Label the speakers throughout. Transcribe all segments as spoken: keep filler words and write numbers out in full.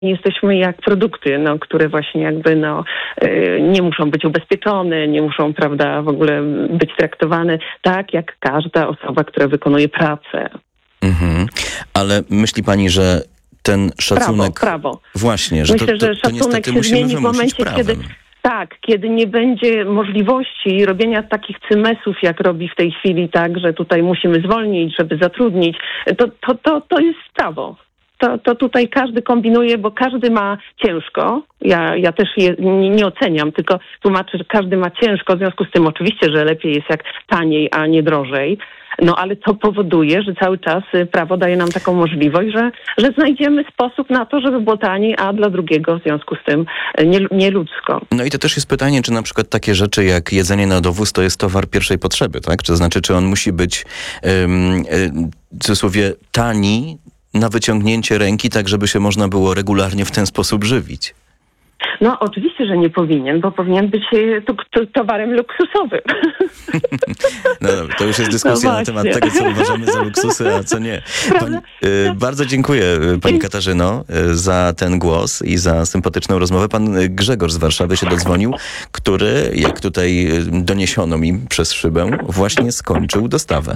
Speaker 1: jesteśmy jak produkty, no, które właśnie jakby no, nie muszą być ubezpieczone, nie muszą, prawda, w ogóle być traktowane tak, jak każda osoba, która wykonuje pracę.
Speaker 2: Mhm. Ale myśli pani, że ten szacunek...
Speaker 1: Prawo, prawo.
Speaker 2: Właśnie, że
Speaker 1: Myślę,
Speaker 2: to, to,
Speaker 1: że szacunek
Speaker 2: to
Speaker 1: się zmieni w momencie,
Speaker 2: prawem.
Speaker 1: kiedy... Tak, kiedy nie będzie możliwości robienia takich cymesów, jak robi w tej chwili, tak, że tutaj musimy zwolnić, żeby zatrudnić, to, to, to, to jest prawo. To, to tutaj każdy kombinuje, bo każdy ma ciężko. Ja, ja też je, nie, nie oceniam, tylko tłumaczę, że każdy ma ciężko. W związku z tym oczywiście, że lepiej jest jak taniej, a nie drożej. No ale to powoduje, że cały czas prawo daje nam taką możliwość, że, że znajdziemy sposób na to, żeby było taniej, a dla drugiego w związku z tym nie, nieludzko.
Speaker 2: No i to też jest pytanie, czy na przykład takie rzeczy jak jedzenie na dowóz to jest towar pierwszej potrzeby, tak? To znaczy, czy on musi być um, w cudzysłowie tani na wyciągnięcie ręki, tak żeby się można było regularnie w ten sposób żywić?
Speaker 1: No oczywiście, że nie powinien, bo powinien być to, to, towarem luksusowym.
Speaker 2: No dobra, to już jest dyskusja no na temat tego, co uważamy za luksusy, a co nie. Pani, y, bardzo dziękuję pani Katarzyno y, za ten głos i za sympatyczną rozmowę. Pan Grzegorz z Warszawy się dodzwonił, który, jak tutaj doniesiono mi przez szybę, właśnie skończył dostawę.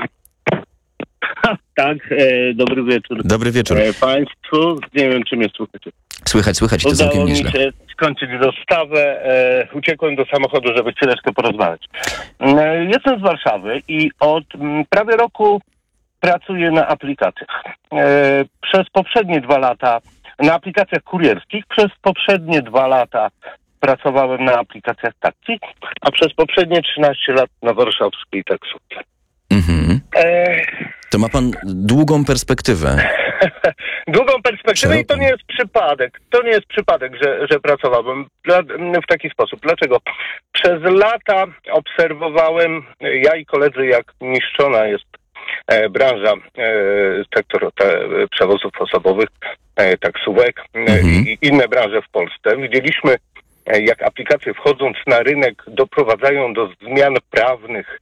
Speaker 3: Tak, e, dobry wieczór.
Speaker 2: Dobry wieczór.
Speaker 3: E, państwu, nie wiem, czy mnie słuchacie.
Speaker 2: Słychać, słychać, to
Speaker 3: Udało
Speaker 2: całkiem
Speaker 3: mi
Speaker 2: nieźle.
Speaker 3: się skończyć dostawę. E, uciekłem do samochodu, żeby chwileczkę porozmawiać. E, jestem z Warszawy i od m, prawie roku pracuję na aplikacjach. E, przez poprzednie dwa lata na aplikacjach kurierskich, przez poprzednie dwa lata pracowałem na aplikacjach taksi, a przez poprzednie trzynaście lat na warszawskiej taksówce.
Speaker 2: Mhm.
Speaker 3: E,
Speaker 2: To ma pan długą perspektywę.
Speaker 3: Długą perspektywę
Speaker 2: Szeroką.
Speaker 3: I to nie jest przypadek. To nie jest przypadek, że, że pracowałem Dla, w taki sposób. Dlaczego? Przez lata obserwowałem, ja i koledzy, jak niszczona jest e, branża, e, sektor te, przewozów osobowych, e, taksówek
Speaker 2: Mhm.
Speaker 3: e, i inne branże w Polsce. Widzieliśmy, e, jak aplikacje wchodząc na rynek doprowadzają do zmian prawnych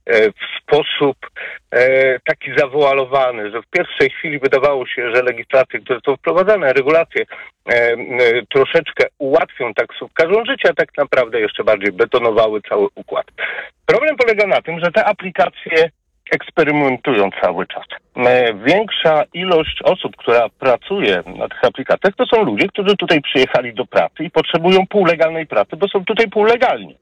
Speaker 3: w sposób e, taki zawoalowany, że w pierwszej chwili wydawało się, że legislacje, które są wprowadzane, regulacje e, e, troszeczkę ułatwią taksówkarzom życie, a tak naprawdę jeszcze bardziej betonowały cały układ. Problem polega na tym, że te aplikacje eksperymentują cały czas. E, większa ilość osób, która pracuje na tych aplikacjach, to są ludzie, którzy tutaj przyjechali do pracy i potrzebują półlegalnej pracy, bo są tutaj półlegalnie.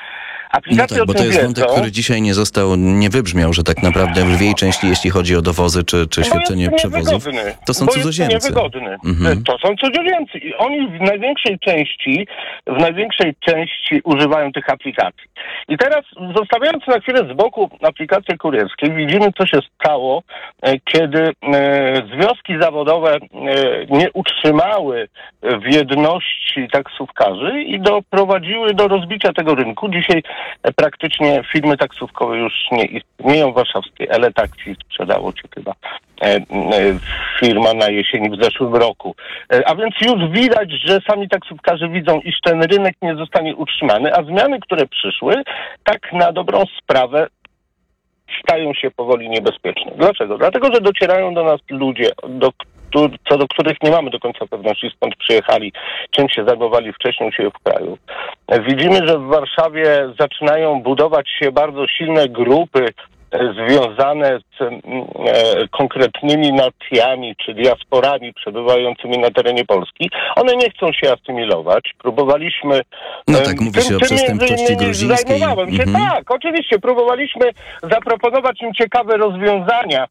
Speaker 2: No tak, bo to jest wątek, który dzisiaj nie został, nie wybrzmiał, że tak naprawdę w lwiej części, jeśli chodzi o dowozy czy, czy świadczenie przewozów, to są cudzoziemcy.
Speaker 3: Niewygodny.
Speaker 2: Mhm.
Speaker 3: To są cudzoziemcy i oni w największej części, w największej części używają tych aplikacji. I teraz, zostawiając na chwilę z boku aplikacje kurierskie, widzimy, co się stało, kiedy e, związki zawodowe e, nie utrzymały w jedności taksówkarzy i doprowadziły do rozbicia tego rynku. Dzisiaj praktycznie firmy taksówkowe już nie istnieją. Warszawskie Eletaxi sprzedało ci chyba e, e, firma na jesieni w zeszłym roku. E, a więc już widać, że sami taksówkarze widzą, iż ten rynek nie zostanie utrzymany, a zmiany, które przyszły, tak na dobrą sprawę stają się powoli niebezpieczne. Dlaczego? Dlatego, że docierają do nas ludzie, do co do których nie mamy do końca pewności, skąd przyjechali, czym się zajmowali wcześniej u siebie w kraju. Widzimy, że w Warszawie zaczynają budować się bardzo silne grupy związane z e, konkretnymi nacjami czy diasporami przebywającymi na terenie Polski. One nie chcą się asymilować. Próbowaliśmy...
Speaker 2: No tak, mówi się o przestępczości gruzińskiej.
Speaker 3: Zajmowałem się,
Speaker 2: mhm.
Speaker 3: tak, oczywiście. Próbowaliśmy zaproponować im ciekawe rozwiązania,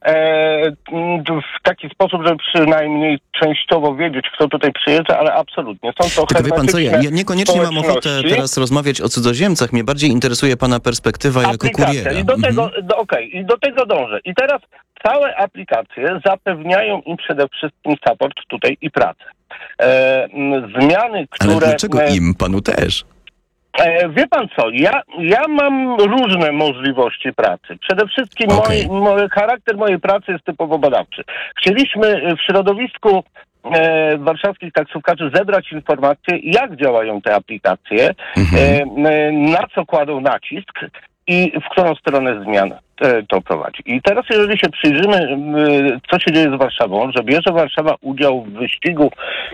Speaker 3: w taki sposób, żeby przynajmniej częściowo wiedzieć, kto tutaj przyjeżdża, ale absolutnie. Są to
Speaker 2: Tylko wie pan co, ja niekoniecznie mam ochotę teraz rozmawiać o cudzoziemcach. Mnie bardziej interesuje pana perspektywa jako kuriera.
Speaker 3: I do tego,
Speaker 2: mhm.
Speaker 3: do, okej, i do tego dążę. I teraz całe aplikacje zapewniają im przede wszystkim support tutaj i pracę. E, zmiany, które...
Speaker 2: Ale dlaczego im? Panu też?
Speaker 3: E, wie pan co, ja, ja mam różne możliwości pracy. Przede wszystkim
Speaker 2: Okay.
Speaker 3: mój, mój charakter mojej pracy jest typowo badawczy. Chcieliśmy w środowisku e, warszawskich taksówkarzy zebrać informacje, jak działają te aplikacje,
Speaker 2: Mhm.
Speaker 3: e, na co kładą nacisk i w którą stronę zmian to prowadzi. I teraz, jeżeli się przyjrzymy, co się dzieje z Warszawą, że bierze Warszawa udział w wyścigu